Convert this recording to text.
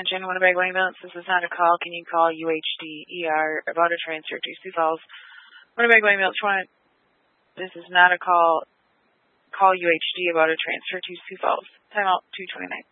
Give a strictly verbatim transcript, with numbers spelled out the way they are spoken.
Attention, Winnebago ambulance. This is not a call. Can you call U H D E R about a transfer to Sioux Falls? Winnebago ambulance. One. This is not a call. Call U H D about a transfer to Sioux Falls. Timeout two twenty-nine.